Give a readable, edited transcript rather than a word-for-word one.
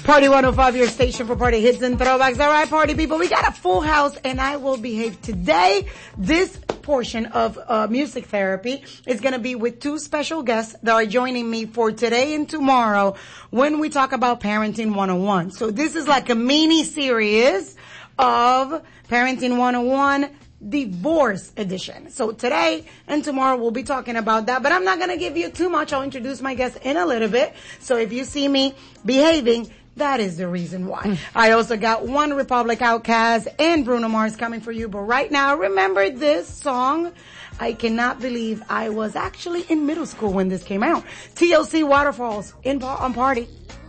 Party 105, your station for party hits and throwbacks. All right, party people, we got a full house and I will behave today. This portion of music therapy is going to be with two special guests that are joining me for today and tomorrow when we talk about Parenting 101. So this is like a mini series of Parenting 101 Divorce Edition. So today and tomorrow we'll be talking about that, but I'm not going to give you too much. I'll introduce my guests in a little bit. So if you see me behaving, that is the reason why. I also got One Republic Outcast and Bruno Mars coming for you. But right now, remember this song? I cannot believe I was actually in middle school when this came out. TLC Waterfalls on Party.